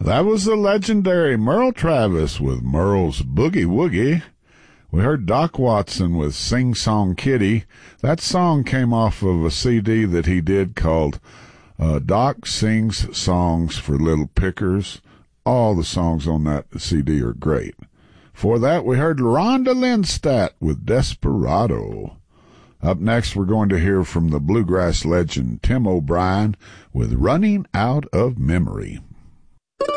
That was the legendary Merle Travis with Merle's Boogie Woogie. We heard Doc Watson with Sing Song Kitty. That song came off of a CD that he did called Doc Sings Songs for Little Pickers. All the songs on that CD are great. For that, we heard Rhonda Lindstadt with Desperado. Up next, we're going to hear from the bluegrass legend Tim O'Brien with Running Out of Memory.